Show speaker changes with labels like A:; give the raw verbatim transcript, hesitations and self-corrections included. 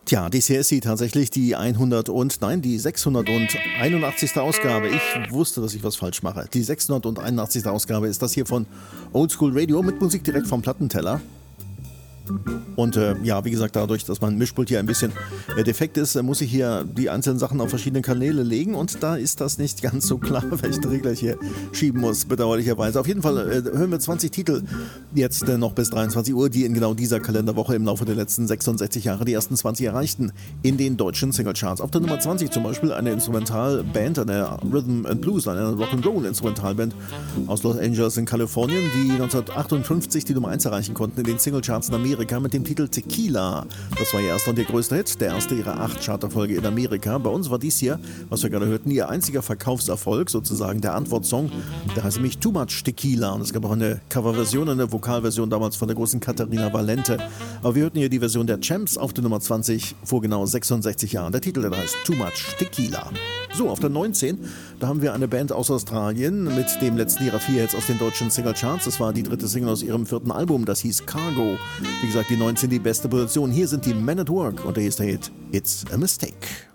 A: Tja, dies hier ist sie tatsächlich, die hundert und, nein, die sechshunderteinundachtzigste Ausgabe. Ich wusste, dass ich was falsch mache. Die sechshunderteinundachtzigste Ausgabe ist das hier von Oldschool Radio mit Musik direkt vom Plattenteller. Und äh, ja, wie gesagt, dadurch, dass mein Mischpult hier ein bisschen äh, defekt ist, äh, muss ich hier die einzelnen Sachen auf verschiedene Kanäle legen und da ist das nicht ganz so klar, weil ich den Regler hier schieben muss, bedauerlicherweise. Auf jeden Fall äh, hören wir zwanzig Titel jetzt äh, noch bis dreiundzwanzig Uhr, die in genau dieser Kalenderwoche im Laufe der letzten sechsundsechzig Jahre die ersten zwanzig erreichten in den deutschen Singlecharts. Auf der Nummer zwanzig zum Beispiel eine Instrumentalband, eine Rhythm and Blues, eine Rock'n'Roll Instrumentalband aus Los Angeles in Kalifornien, die neunzehnhundertachtundfünfzig die Nummer eins erreichen konnten in den Singlecharts in Amerika mit dem Titel Tequila. Das war ihr erster und ihr größter Hit, der erste ihrer acht Charterfolge in Amerika. Bei uns war dies hier, was wir gerade hörten, ihr einziger Verkaufserfolg, sozusagen der Antwortsong. Der heißt nämlich Too Much Tequila und es gab auch eine Coverversion, eine Vokalversion damals von der großen Katharina Valente. Aber wir hörten hier die Version der Champs auf der Nummer zwanzig vor genau sechsundsechzig Jahren. Der Titel, der heißt Too Much Tequila. So, auf der neunzehn, da haben wir eine Band aus Australien mit dem letzten ihrer vier Hits aus den deutschen Singlecharts. Das war die dritte Single aus ihrem vierten Album, das hieß Cargo. Wie gesagt, die neunzehn die beste Position. Hier sind die Men at Work und der hier ist der Hit It's a Mistake.